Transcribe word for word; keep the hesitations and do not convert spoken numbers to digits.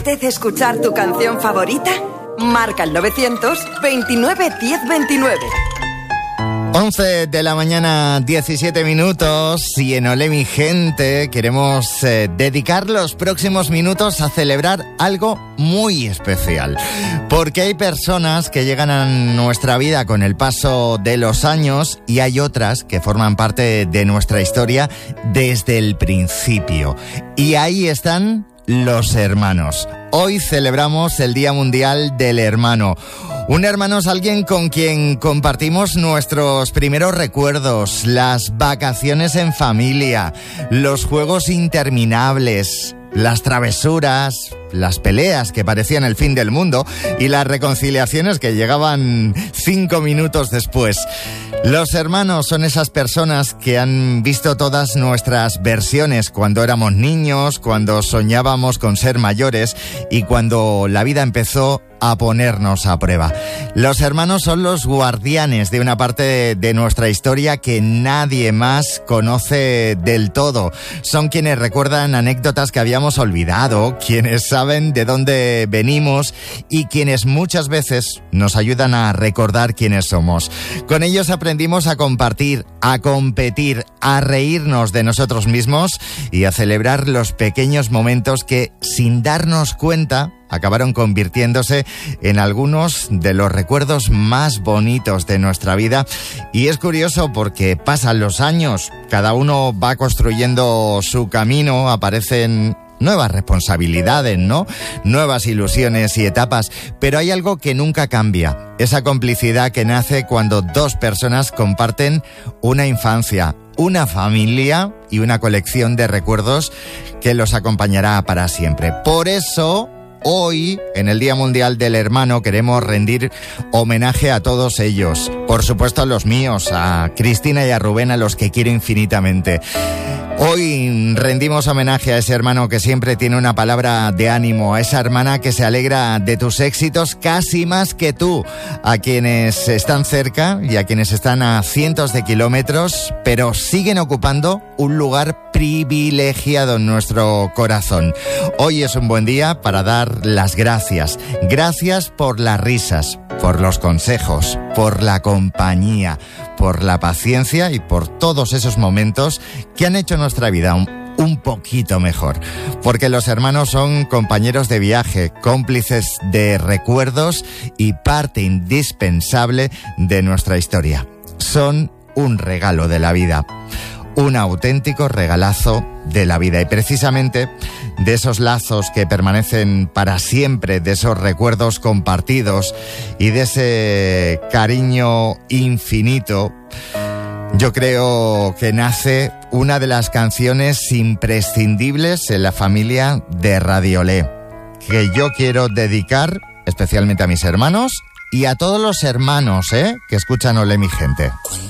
apetece escuchar tu canción favorita? Marca el novecientos veintinueve diez veintinueve. once de la mañana, diecisiete minutos, y en Olé mi gente queremos eh, dedicar los próximos minutos a celebrar algo muy especial. Porque hay personas que llegan a nuestra vida con el paso de los años y hay otras que forman parte de nuestra historia desde el principio. Y ahí están los hermanos. Hoy celebramos el Día Mundial del Hermano. Un hermano es alguien con quien compartimos nuestros primeros recuerdos, las vacaciones en familia, los juegos interminables, las travesuras, las peleas que parecían el fin del mundo y las reconciliaciones que llegaban cinco minutos después. Los hermanos son esas personas que han visto todas nuestras versiones cuando éramos niños, cuando soñábamos con ser mayores y cuando la vida empezó a ponernos a prueba. Los hermanos son los guardianes de una parte de, de nuestra historia que nadie más conoce del todo. Son quienes recuerdan anécdotas que habíamos olvidado, quienes saben de dónde venimos y quienes muchas veces nos ayudan a recordar quiénes somos. Con ellos aprendimos a compartir, a competir, a reírnos de nosotros mismos y a celebrar los pequeños momentos que, sin darnos cuenta, acabaron convirtiéndose en algunos de los recuerdos más bonitos de nuestra vida. Y es curioso porque pasan los años, cada uno va construyendo su camino, aparecen nuevas responsabilidades, ¿no? Nuevas ilusiones y etapas, pero hay algo que nunca cambia, esa complicidad que nace cuando dos personas comparten una infancia, una familia y una colección de recuerdos que los acompañará para siempre. Por eso, hoy, en el Día Mundial del Hermano, queremos rendir homenaje a todos ellos. Por supuesto a los míos, a Cristina y a Rubén, a los que quiero infinitamente. Hoy rendimos homenaje a ese hermano que siempre tiene una palabra de ánimo, a esa hermana que se alegra de tus éxitos casi más que tú, a quienes están cerca y a quienes están a cientos de kilómetros, pero siguen ocupando un lugar privilegiado en nuestro corazón. Hoy es un buen día para dar las gracias. Gracias por las risas, por los consejos, por la compañía, por la paciencia y por todos esos momentos que han hecho nuestra vida un, un poquito mejor. Porque los hermanos son compañeros de viaje, cómplices de recuerdos y parte indispensable de nuestra historia. Son un regalo de la vida. Un auténtico regalazo de la vida. Y precisamente de esos lazos que permanecen para siempre, de esos recuerdos compartidos y de ese cariño infinito, yo creo que nace una de las canciones imprescindibles en la familia de Radio Olé, que yo quiero dedicar especialmente a mis hermanos y a todos los hermanos, ¿eh?, que escuchan Olé mi gente.